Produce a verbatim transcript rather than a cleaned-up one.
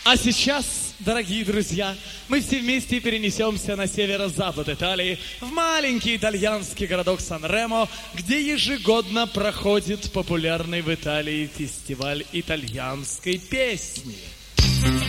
А сейчас, дорогие друзья, мы все вместе перенесемся на северо-запад Италии, в маленький итальянский городок Сан-Ремо, где ежегодно проходит популярный в Италии фестиваль итальянской песни.